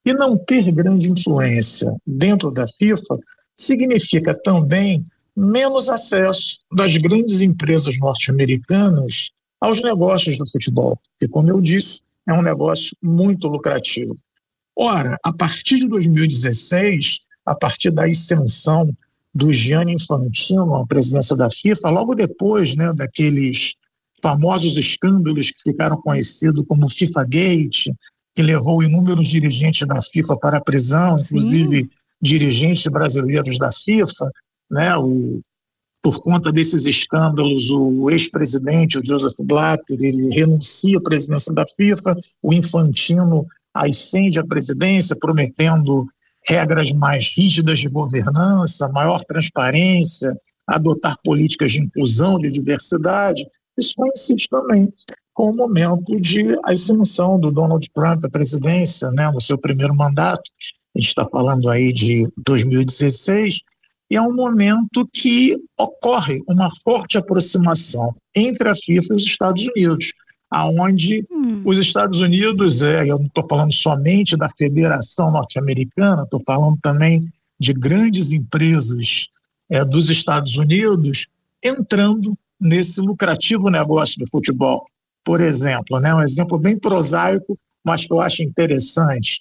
E não ter grande influência dentro da FIFA significa também menos acesso das grandes empresas norte-americanas aos negócios do futebol, que, como eu disse, é um negócio muito lucrativo. Ora, a partir de 2016, a partir da ascensão do Gianni Infantino à presidência da FIFA, logo depois, né, daqueles famosos escândalos que ficaram conhecidos como FIFA Gate, que levou inúmeros dirigentes da FIFA para a prisão, inclusive dirigentes brasileiros da FIFA, né, por conta desses escândalos, o ex-presidente, o Joseph Blatter, ele renuncia à presidência da FIFA, o Infantino ascende à presidência, prometendo regras mais rígidas de governança, maior transparência, adotar políticas de inclusão, de diversidade. Isso coincide também com o momento de ascensão do Donald Trump à presidência, né, no seu primeiro mandato. A gente está falando aí de 2016, e é um momento que ocorre uma forte aproximação entre a FIFA e os Estados Unidos, aonde os Estados Unidos, eu não estou falando somente da Federação Norte-Americana, estou falando também de grandes empresas dos Estados Unidos entrando nesse lucrativo negócio do futebol. Por exemplo, né, um exemplo bem prosaico, mas que eu acho interessante.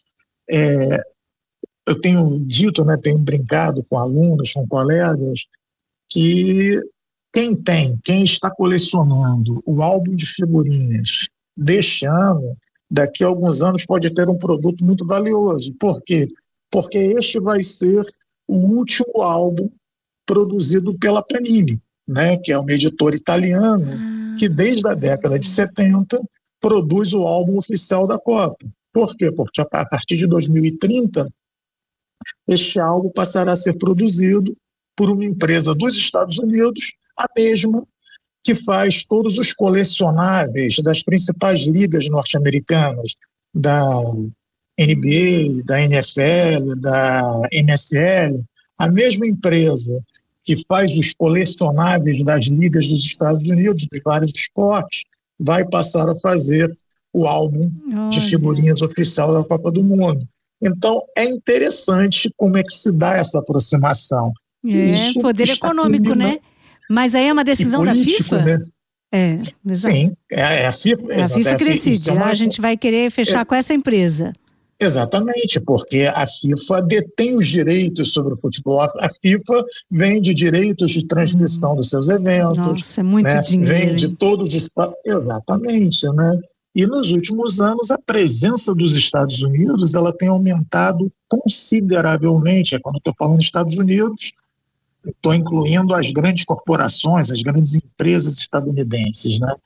Eu tenho dito, né, tenho brincado com alunos, com colegas, que quem está colecionando o álbum de figurinhas deste ano, daqui a alguns anos pode ter um produto muito valioso. Por quê? Porque este vai ser o último álbum produzido pela Panini, né, que é uma editora italiana que desde a década de 70 produz o álbum oficial da Copa. Por quê? Porque a partir de 2030 este álbum passará a ser produzido por uma empresa dos Estados Unidos, a mesma que faz todos os colecionáveis das principais ligas norte-americanas, da NBA, da NFL, da MSL, a mesma empresa que faz os colecionáveis das ligas dos Estados Unidos, de vários esportes, vai passar a fazer o álbum de figurinhas oficial da Copa do Mundo. Então, é interessante como é que se dá essa aproximação. Isso poder econômico, né? Mas aí é uma decisão político, da FIFA? Né? Sim, a FIFA. A FIFA que decide, a gente vai querer fechar com essa empresa. Exatamente, porque a FIFA detém os direitos sobre o futebol. A FIFA vende direitos de transmissão dos seus eventos. Nossa, é muito dinheiro. Vende todos os... Exatamente, né? E nos últimos anos a presença dos Estados Unidos ela tem aumentado consideravelmente. Quando estou falando dos Estados Unidos, estou incluindo as grandes corporações, as grandes empresas estadunidenses, né?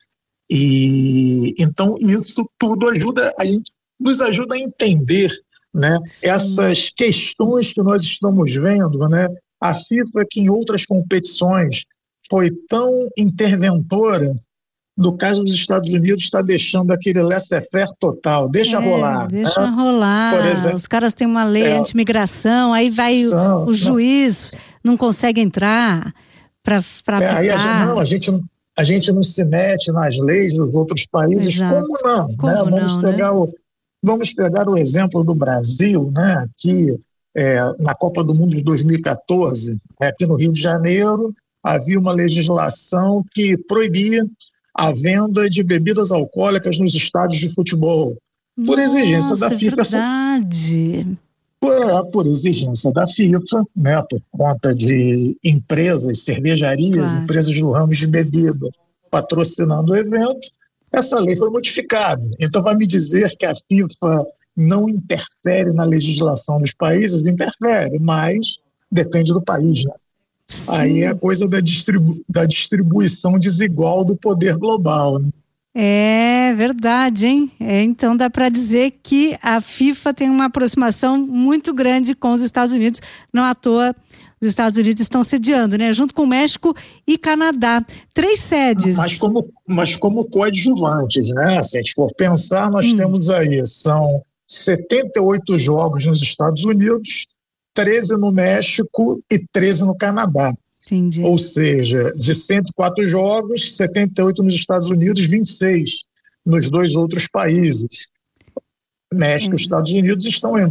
E então isso tudo nos ajuda a entender, né, essas questões que nós estamos vendo, né? A FIFA, que em outras competições foi tão interventora, no caso dos Estados Unidos, está deixando aquele laissez-faire total, deixa rolar. Deixa rolar. Por exemplo, os caras têm uma lei anti-imigração, aí vai o juiz não consegue entrar para apitar. Aí a gente não se mete nas leis dos outros países. Exato. Como não? Né? Vamos pegar o exemplo do Brasil, né? Que na Copa do Mundo de 2014, aqui no Rio de Janeiro, havia uma legislação que proibia a venda de bebidas alcoólicas nos estádios de futebol. Por exigência da FIFA. Verdade. Por exigência da FIFA, né, por conta de empresas, cervejarias, empresas do ramo de bebida patrocinando o evento, essa lei foi modificada. Então vai me dizer que a FIFA não interfere na legislação dos países? Interfere, mas depende do país, né? Sim. Aí é a coisa da distribuição desigual do poder global, né? É verdade, hein? Então dá para dizer que a FIFA tem uma aproximação muito grande com os Estados Unidos. Não à toa, os Estados Unidos estão sediando, né? Junto com México e Canadá. 3 sedes. Mas como coadjuvantes, né? Se a gente for pensar, nós temos aí, são 78 jogos nos Estados Unidos, 13 no México e 13 no Canadá. Entendi. Ou seja, de 104 jogos, 78 nos Estados Unidos, 26 nos 2 outros países. México e Estados Unidos estão